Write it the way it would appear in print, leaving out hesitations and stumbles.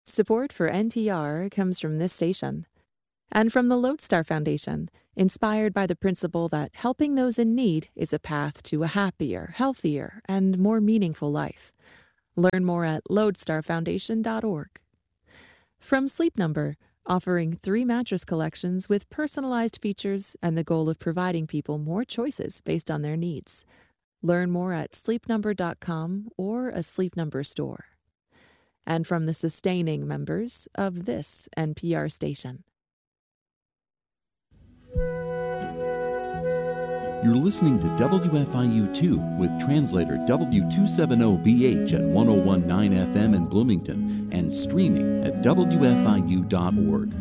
Support for NPR comes from this station and from the Lodestar Foundation, inspired by the principle that helping those in need is a path to a happier, healthier, and more meaningful life. Learn more at lodestarfoundation.org. From Sleep Number, offering 3 mattress collections with personalized features and the goal of providing people more choices based on their needs. Learn more at sleepnumber.com or a Sleep Number store. And from the sustaining members of this NPR station. You're listening to WFIU2 with translator W270BH at 101.9 FM in Bloomington and streaming at WFIU.org.